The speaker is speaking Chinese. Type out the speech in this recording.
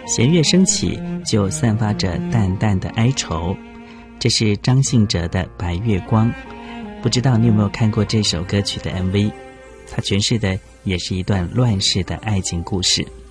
弦乐升起，就散发着淡淡的哀愁。这是张信哲的《白月光》，不知道你有没有看过这首歌曲的 MV？ 它诠释的也是一段乱世的爱情故事。